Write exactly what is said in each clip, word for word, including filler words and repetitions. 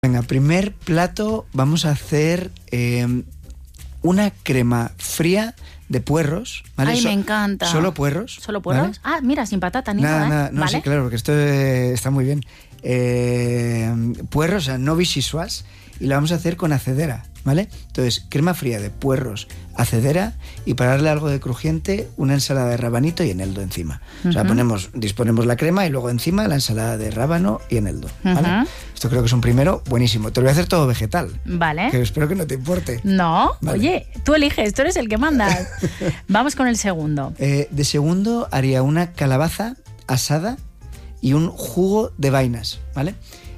Venga, primer plato, vamos a hacer eh, una crema fría de puerros, ¿vale? Ay, So- me encanta. ¿Solo puerros? ¿Solo puerros? ¿Vale? Ah, mira, sin patata ni Nada, nada, ¿eh? nada, no, ¿Vale? sí, claro, porque esto eh, está muy bien. Eh, puerros, o sea, no vichyssoise, y lo vamos a hacer con acedera, ¿vale? Entonces, crema fría de puerros, acedera, y para darle algo de crujiente, una ensalada de rabanito y eneldo encima. O sea, Ujú. ponemos, disponemos la crema y luego encima la ensalada de rábano y eneldo, ¿vale? Ujú. Esto creo que es un primero buenísimo. Te lo voy a hacer todo vegetal, Vale. que espero que no te importe. No, Vale. oye, tú eliges, tú eres el que manda. Vamos con el segundo. Eh, de segundo haría una calabaza asada y un jugo de vainas, ¿vale?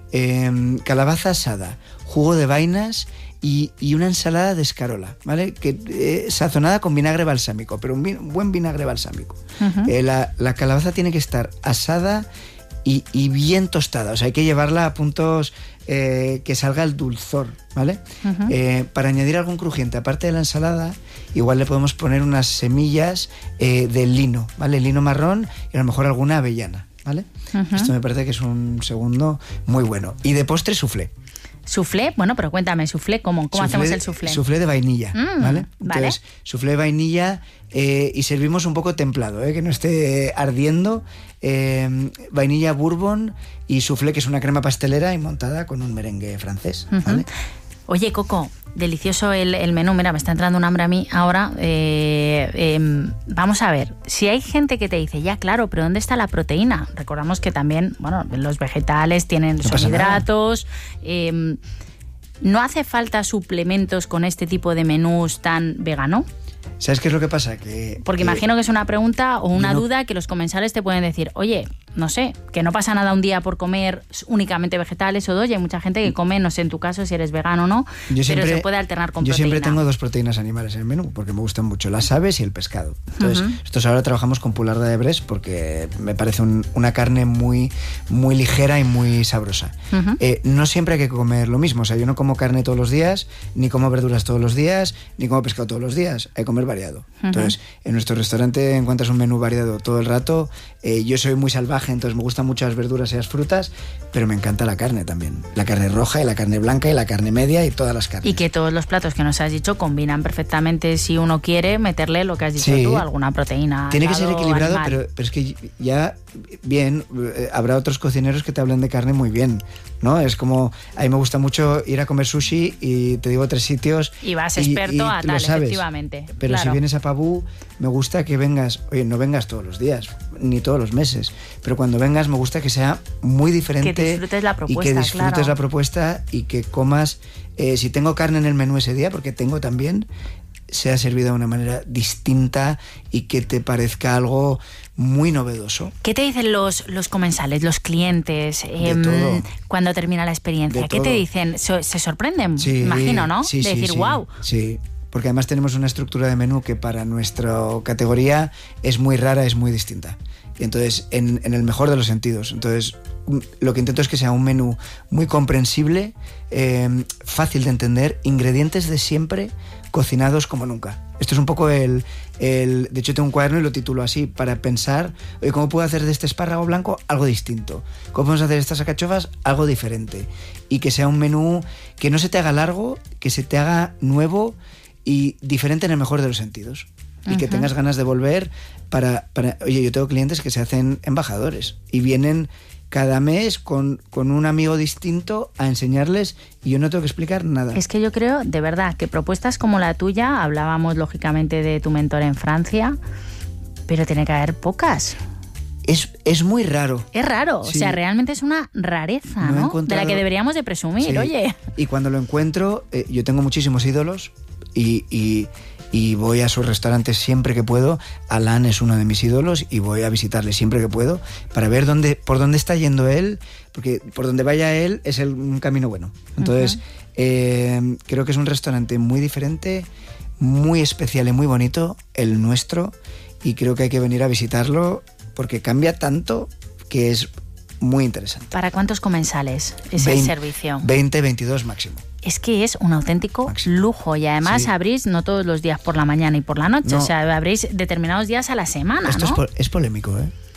Eh, calabaza asada, jugo de vainas y, y una ensalada de escarola, ¿vale? Que, eh, sazonada con vinagre balsámico, pero un, vi- un buen vinagre balsámico. Ujú. Eh, la, la calabaza tiene que estar asada y, y bien tostada, o sea, hay que llevarla a puntos eh, que salga el dulzor, ¿vale? Ujú. Eh, para añadir algún crujiente, aparte de la ensalada, igual le podemos poner unas semillas eh, de lino, ¿vale? Lino marrón y a lo mejor alguna avellana, ¿vale? Ujú. Esto me parece que es un segundo muy bueno. Y de postre, soufflé. ¿Soufflé? Bueno, pero cuéntame, ¿soufflé cómo? ¿Cómo hacemos el soufflé? Soufflé de vainilla, Mm, ¿vale? vale. Entonces, soufflé de vainilla eh, y servimos un poco templado, ¿eh? Que no esté ardiendo. Eh, vainilla bourbon y soufflé, que es una crema pastelera y montada con un merengue francés, ¿vale? Ujú. Oye, Coco, delicioso el, el menú. Mira, me está entrando un hambre a mí ahora. Eh, eh, vamos a ver, si hay gente que te dice, ya claro, pero ¿dónde está la proteína? Recordamos que también, bueno, los vegetales tienen, No son pasa nada. hidratos. Eh, ¿No hace falta suplementos con este tipo de menús tan vegano? ¿Sabes qué es lo que pasa? Que, Porque que- imagino que es una pregunta o una yo no- duda que los comensales te pueden decir, oye, no sé, que no pasa nada un día por comer únicamente vegetales o dos, y hay mucha gente que come, no sé en tu caso si eres vegano o no, Yo siempre, pero se puede alternar con yo proteína. siempre tengo dos proteínas animales en el menú, porque me gustan mucho las aves y el pescado. Entonces, Ujú. nosotros ahora trabajamos con pularda de Brest porque me parece un- una carne muy, muy ligera y muy sabrosa. Ujú. Eh, no siempre hay que comer lo mismo. O sea, yo no como carne todos los días, ni como verduras todos los días, ni como pescado todos los días. Hay que comer variado. Ujú. Entonces, en nuestro restaurante encuentras un menú variado todo el rato. Eh, yo soy muy salvaje, entonces me gustan mucho las verduras y las frutas, pero me encanta la carne también. La carne roja y la carne blanca y la carne media y todas las carnes. Y que todos los platos que nos has dicho combinan perfectamente si uno quiere meterle lo que has dicho Sí. tú, alguna proteína. Tiene que al ser lado, equilibrado, animal. pero, pero es que ya, bien, eh, habrá otros cocineros que te hablen de carne muy bien, ¿no? Es como, a mí me gusta mucho ir a comer sushi y te digo tres sitios. Y vas experto a tú lo tal, sabes. efectivamente. Pero Claro. si vienes a Pabú, me gusta que vengas, oye, no vengas todos los días, ni todos los meses, pero cuando vengas me gusta que sea muy diferente. Que disfrutes la Y propuesta, que disfrutes claro. la propuesta y que comas, eh, si tengo carne en el menú ese día, porque tengo también, sea servida de una manera distinta y que te parezca algo muy novedoso. ¿Qué te dicen los, los comensales, los clientes, em, todo. cuando termina la experiencia? De ¿Qué te todo. dicen? So- ¿Se sorprenden? Sí, Imagino, ¿no? Sí, de sí, decir, sí, wow. Sí, porque además tenemos una estructura de menú que para nuestra categoría es muy rara, es muy distinta. Y entonces, en, en el mejor de los sentidos. Entonces, mm, lo que intento es que sea un menú muy comprensible, eh, fácil de entender, ingredientes de siempre, cocinados como nunca. Esto es un poco el, el... De hecho, tengo un cuaderno y lo titulo así, para pensar, oye, ¿cómo puedo hacer de este espárrago blanco algo distinto? ¿Cómo podemos hacer de estas alcachofas algo diferente? Y que sea un menú que no se te haga largo, que se te haga nuevo y diferente en el mejor de los sentidos. Y que Ujú. tengas ganas de volver para, para... Oye, yo tengo clientes que se hacen embajadores y vienen cada mes con, con un amigo distinto a enseñarles y yo no tengo que explicar nada. Es que yo creo, de verdad, que propuestas como la tuya, hablábamos lógicamente de tu mentor en Francia, pero tiene que haber pocas. Es, es muy raro. Es raro, Sí. o sea, realmente es una rareza, No he ¿no? De encontrado- la que deberíamos de presumir, Sí. oye. Y cuando lo encuentro, eh, yo tengo muchísimos ídolos y, y, y voy a sus restaurantes siempre que puedo. Alain es uno de mis ídolos y voy a visitarle siempre que puedo para ver dónde, por dónde está yendo él, porque por donde vaya él es el, un camino bueno. Entonces, Ujú. eh, creo que es un restaurante muy diferente, muy especial y muy bonito, el nuestro, y creo que hay que venir a visitarlo porque cambia tanto que es muy interesante. ¿Para cuántos comensales es Vein- el servicio? veinte, veintidós máximo. Es que es un auténtico Máximo. lujo y además Sí. abrís no todos los días por la mañana y por la noche, No. o sea, abrís determinados días a la semana, Esto ¿no? es, po- es polémico, ¿eh?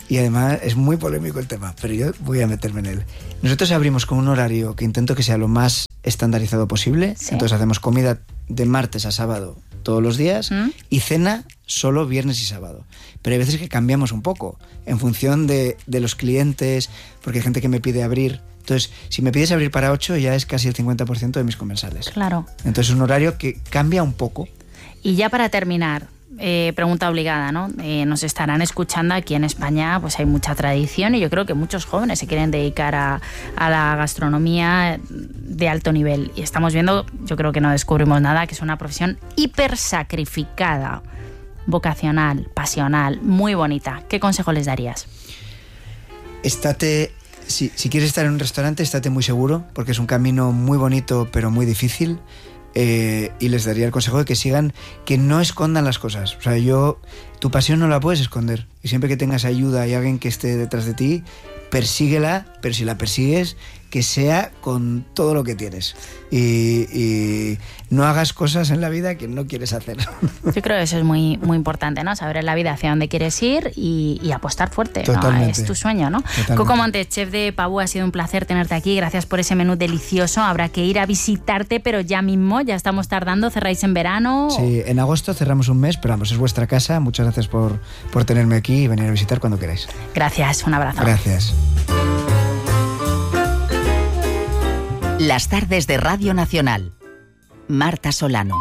Y además es muy polémico el tema, pero yo voy a meterme en él. Nosotros abrimos con un horario que intento que sea lo más estandarizado posible. Sí. Entonces hacemos comida de martes a sábado todos los días ¿Mm? y cena solo viernes y sábado. Pero hay veces que cambiamos un poco en función de, de los clientes, porque hay gente que me pide abrir. Entonces, si me pides abrir para ocho, ya es casi el cincuenta por ciento de mis comensales. Claro. Entonces es un horario que cambia un poco. Y ya para terminar, eh, pregunta obligada, ¿no? Eh, nos estarán escuchando aquí en España, pues hay mucha tradición y yo creo que muchos jóvenes se quieren dedicar a, a la gastronomía de alto nivel. Y estamos viendo, yo creo que no descubrimos nada, que es una profesión hiper sacrificada, vocacional, pasional, muy bonita. ¿Qué consejo les darías? Estate... Si, si quieres estar en un restaurante, estate muy seguro, porque es un camino muy bonito, pero muy difícil. Eh, y les daría el consejo de que sigan, que no escondan las cosas. O sea, yo, tu pasión no la puedes esconder. Y siempre que tengas ayuda y alguien que esté detrás de ti, persíguela, pero si la persigues, que sea con todo lo que tienes. Y, y no hagas cosas en la vida que no quieres hacer. Yo creo que eso es muy, muy importante, ¿no? Saber en la vida hacia dónde quieres ir y, y apostar fuerte, ¿no? Es tu sueño, ¿no? Totalmente. Coco Montes, chef de Pavú, ha sido un placer tenerte aquí. Gracias por ese menú delicioso. Habrá que ir a visitarte, pero ya mismo, ya estamos tardando. ¿Cerráis en verano? Sí, en agosto cerramos un mes, pero vamos, es vuestra casa. Muchas gracias por, por tenerme aquí y venir a visitar cuando queráis. Gracias, un abrazo. Gracias. Las tardes de Radio Nacional. Marta Solano.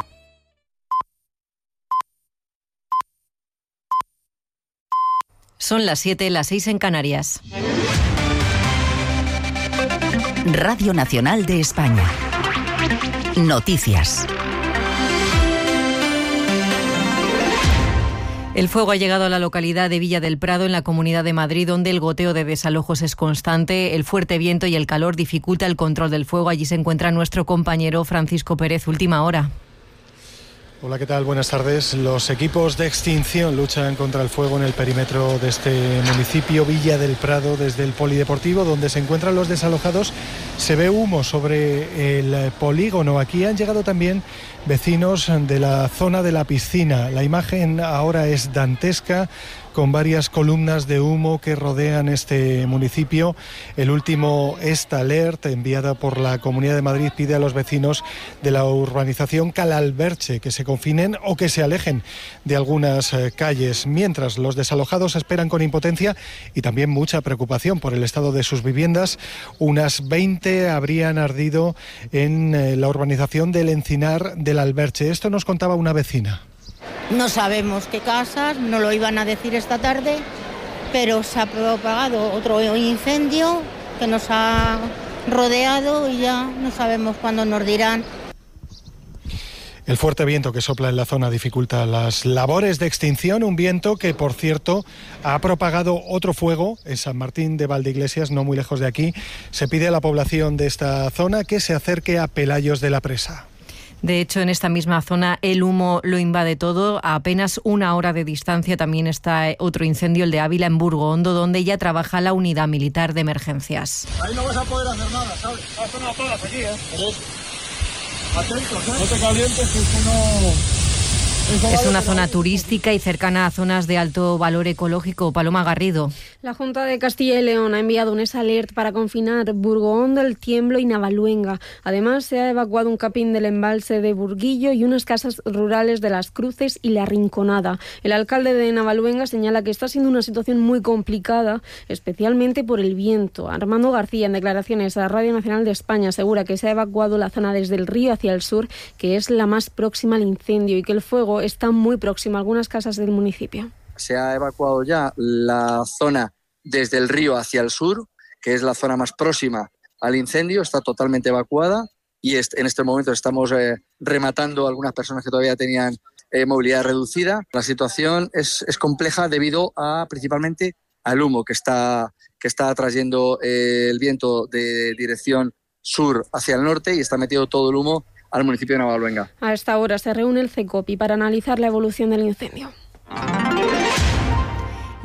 Son las siete, las seis en Canarias. Radio Nacional de España. Noticias. El fuego ha llegado a la localidad de Villa del Prado, en la Comunidad de Madrid, donde el goteo de desalojos es constante. El fuerte viento y el calor dificulta el control del fuego. Allí se encuentra nuestro compañero Francisco Pérez. Última hora. Hola, ¿qué tal? Buenas tardes. Los equipos de extinción luchan contra el fuego en el perímetro de este municipio, Villa del Prado. Desde el polideportivo, donde se encuentran los desalojados, se ve humo sobre el polígono. Aquí han llegado también vecinos de la zona de la piscina. La imagen ahora es dantesca, con varias columnas de humo que rodean este municipio. El último Esta Alert, enviada por la Comunidad de Madrid, pide a los vecinos de la urbanización Calalberche que se confinen o que se alejen de algunas eh, calles, mientras los desalojados esperan con impotencia y también mucha preocupación por el estado de sus viviendas. Unas veinte habrían ardido en eh, la urbanización del Encinar del Alberche. Esto nos contaba una vecina. No sabemos qué casas, no lo iban a decir esta tarde, pero se ha propagado otro incendio que nos ha rodeado y ya no sabemos cuándo nos dirán. El fuerte viento que sopla en la zona dificulta las labores de extinción, un viento que, por cierto, ha propagado otro fuego en San Martín de Valdeiglesias, no muy lejos de aquí. Se pide a la población de esta zona que se acerque a Pelayos de la Presa. De hecho, en esta misma zona el humo lo invade todo. A apenas una hora de distancia también está otro incendio, el de Ávila, en Burgohondo, donde ya trabaja la unidad militar de emergencias. Ahí no vas a poder hacer nada, ¿sabes? Hacen las todas aquí, ¿eh? Pero atentos, ¿eh? No te calientes, que esto no... Es una zona turística y cercana a zonas de alto valor ecológico. Paloma Garrido. La Junta de Castilla y León ha enviado un alert para confinar Burgohondo, El Tiemblo y Navaluenga. Además, se ha evacuado un camping del embalse de Burguillo y unas casas rurales de Las Cruces y La Rinconada. El alcalde de Navaluenga señala que está siendo una situación muy complicada, especialmente por el viento. Armando García, en declaraciones a Radio Nacional de España, asegura que se ha evacuado la zona desde el río hacia el sur, que es la más próxima al incendio, y que el fuego está muy próximo a algunas casas del municipio. Se ha evacuado ya la zona desde el río hacia el sur, que es la zona más próxima al incendio, está totalmente evacuada y en este momento estamos eh, rematando a algunas personas que todavía tenían eh, movilidad reducida. La situación es, es compleja debido a principalmente al humo que está, que está trayendo eh, el viento de dirección sur hacia el norte y está metido todo el humo al municipio de Navaluenga. A esta hora se reúne el CECOPI para analizar la evolución del incendio.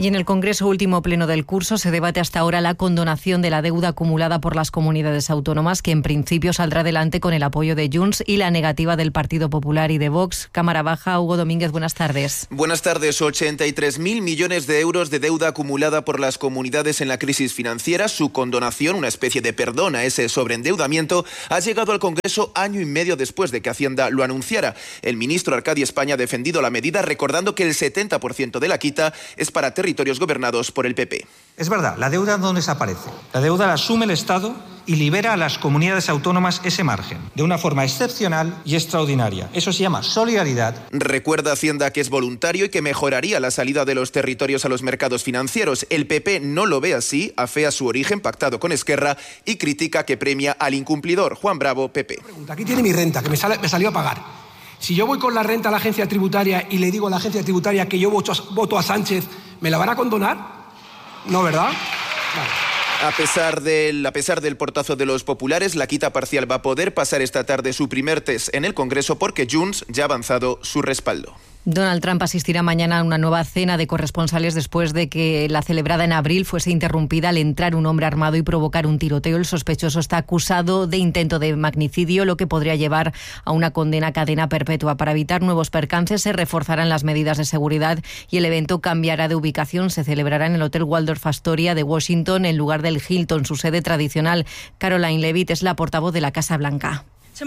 Y en el Congreso, último pleno del curso, se debate hasta ahora la condonación de la deuda acumulada por las comunidades autónomas, que en principio saldrá adelante con el apoyo de Junts y la negativa del Partido Popular y de Vox. Cámara Baja, Hugo Domínguez, buenas tardes. Buenas tardes. ochenta y tres mil millones de euros de deuda acumulada por las comunidades en la crisis financiera. Su condonación, una especie de perdón a ese sobreendeudamiento, ha llegado al Congreso año y medio después de que Hacienda lo anunciara. El ministro Arcadi España ha defendido la medida, recordando que el setenta por ciento de la quita es para territorios gobernados por el P P. Es verdad, la deuda no desaparece. La deuda la asume el Estado y libera a las comunidades autónomas ese margen, de una forma excepcional y extraordinaria. Eso se llama solidaridad. Recuerda Hacienda que es voluntario y que mejoraría la salida de los territorios a los mercados financieros. El P P no lo ve así, afea su origen pactado con Esquerra y critica que premia al incumplidor. Juan Bravo, P P. Aquí tiene mi renta, que me, sale, me salió a pagar. Si yo voy con la renta a la agencia tributaria y le digo a la agencia tributaria que yo voto a, voto a Sánchez, ¿me la van a condonar? No, ¿verdad? Vale. A pesar, del, a pesar del portazo de los populares, la quita parcial va a poder pasar esta tarde su primer test en el Congreso porque Junts ya ha avanzado su respaldo. Donald Trump asistirá mañana a una nueva cena de corresponsales después de que la celebrada en abril fuese interrumpida al entrar un hombre armado y provocar un tiroteo. El sospechoso está acusado de intento de magnicidio, lo que podría llevar a una condena a cadena perpetua. Para evitar nuevos percances se reforzarán las medidas de seguridad y el evento cambiará de ubicación. Se celebrará en el Hotel Waldorf Astoria de Washington en lugar del Hilton, su sede tradicional. Caroline Leavitt es la portavoz de la Casa Blanca.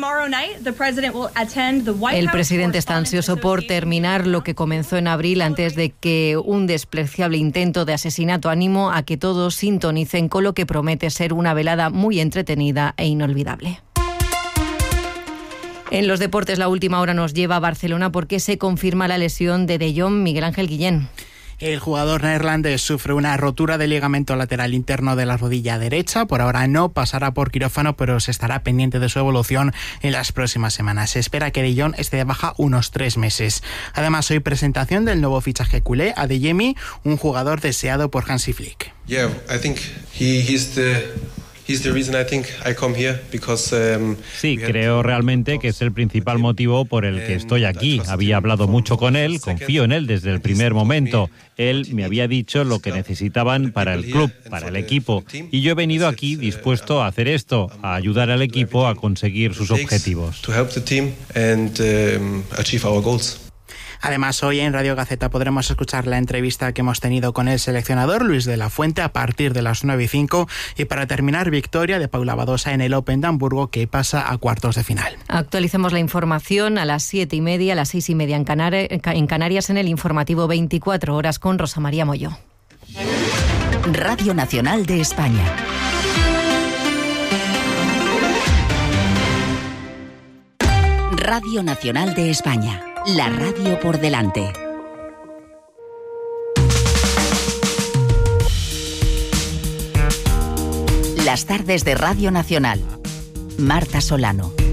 El presidente está ansioso por terminar lo que comenzó en abril antes de que un despreciable intento de asesinato animo a que todos sintonicen con lo que promete ser una velada muy entretenida e inolvidable. En los deportes, la última hora nos lleva a Barcelona porque se confirma la lesión de De Jong. Miguel Ángel Guillén. El jugador neerlandés sufre una rotura del ligamento lateral interno de la rodilla derecha. Por ahora no pasará por quirófano, pero se estará pendiente de su evolución en las próximas semanas. Se espera que De Jong esté de baja unos tres meses. Además, hoy presentación del nuevo fichaje culé, Adeyemi, un jugador deseado por Hansi Flick. Yeah, I think he, he's the... Sí, creo realmente que es el principal motivo por el que estoy aquí. Había hablado mucho con él, confío en él desde el primer momento. Él me había dicho lo que necesitaban para el club, para el equipo, y yo he venido aquí dispuesto a hacer esto, a ayudar al equipo a conseguir sus objetivos. Además, hoy en Radio Gaceta podremos escuchar la entrevista que hemos tenido con el seleccionador Luis de la Fuente a partir de las nueve y cinco. Y para terminar, victoria de Paula Badosa en el Open de Hamburgo, que pasa a cuartos de final. Actualicemos la información a las siete y media, a las seis y media en, Canar- en Canarias, en el informativo veinticuatro horas con Rosa María Molló. Radio Nacional de España. Radio Nacional de España. La radio por delante. Las tardes de Radio Nacional. Marta Solano.